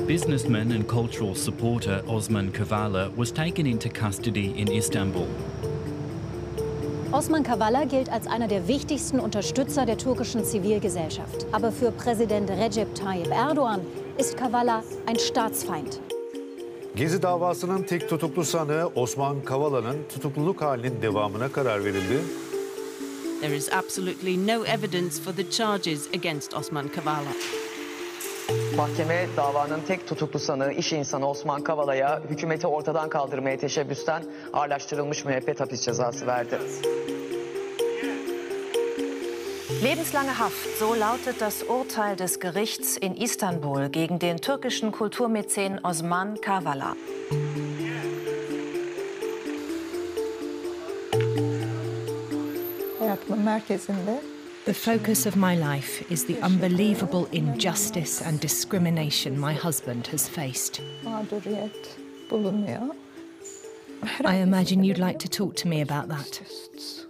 Businessman and cultural supporter Osman Kavala was taken into custody in Istanbul. Osman Kavala gilt als einer der wichtigsten Unterstützer der türkischen Zivilgesellschaft. Aber für Präsident Recep Tayyip Erdoğan ist Kavala ein Staatsfeind. Gezi davasının tek tutuklu sanığı Osman Kavala'nın tutukluluk halinin devamına karar verildi. There is absolutely no evidence for the charges against Osman Kavala. Mahkeme davanın tek tutuklu sanığı iş insanı Osman Kavala'ya hükümeti ortadan kaldırmaya teşebbüsten ağırlaştırılmış müebbet hapis cezası verdi. Lebenslange Haft, so lautet das Urteil des Gerichts in Istanbul gegen den türkischen Kulturmäzen Osman Kavala. Hayatımın merkezinde. The focus of my life is the unbelievable injustice and discrimination my husband has faced. Mağduriyet bulunuyor. I imagine you'd like to talk to me about that.